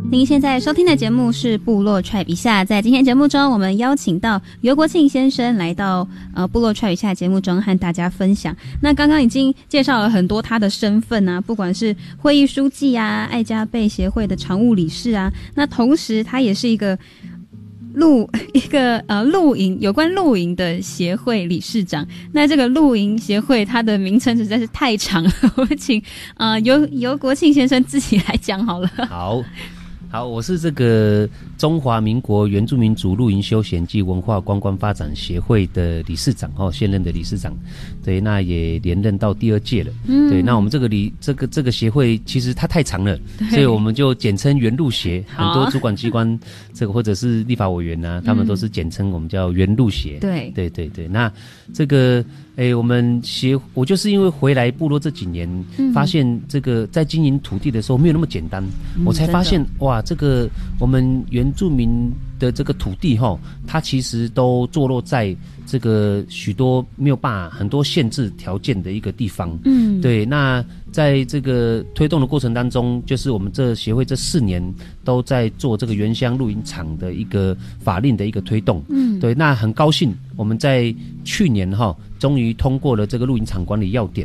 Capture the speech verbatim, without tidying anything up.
您现在收听的节目是部落 Tribe 一下，在今天节目中，我们邀请到尤国庆先生来到呃部落 Tribe 一下节目中和大家分享。那刚刚已经介绍了很多他的身份啊，不管是会议书记啊、爱家贝协会的常务理事啊，那同时他也是一个露一个呃露营有关露营的协会理事长。那这个露营协会它的名称实在是太长了，我请呃尤尤国庆先生自己来讲好了。 好。好，我是这个中华民国原住民族露营休闲及文化观光发展协会的理事长哦，现任的理事长，对，那也连任到第二届了。嗯，对，那我们这个理这个这个协会其实它太长了，所以我们就简称原露协。很多主管机关这个或者是立法委员啊，他们都是简称我们叫原露协。 对， 对对对，那这个。诶，我们协我就是因为回来部落这几年，嗯、发现这个在经营土地的时候没有那么简单，嗯、我才发现哇，这个我们原住民的这个土地哈，它其实都坐落在这个许多没有办法很多限制条件的一个地方。嗯，对。那在这个推动的过程当中，就是我们这协会这四年都在做这个原乡露营场的一个法令的一个推动。嗯，对。那很高兴我们在去年哈。终于通过了这个露营场管理要点，